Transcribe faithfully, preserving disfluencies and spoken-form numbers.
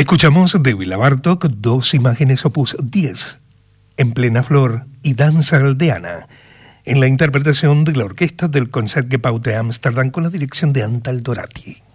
Escuchamos de Béla Bartók dos imágenes opus diez, En plena flor y Danza aldeana, en la interpretación de la orquesta del Concertgebouw de Ámsterdam con la dirección de Antal Dorati.